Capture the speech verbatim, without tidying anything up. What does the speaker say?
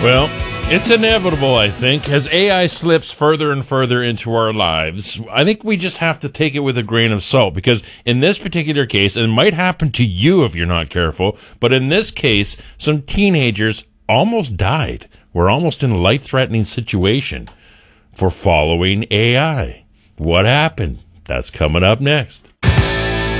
Well, it's inevitable, I think, as A I slips further and further into our lives. I think we just have to take it with a grain of salt, because in this particular case, and it might happen to you if you're not careful, but in this case, some teenagers almost died. We're almost in a life-threatening situation for following A I. What happened? That's coming up next.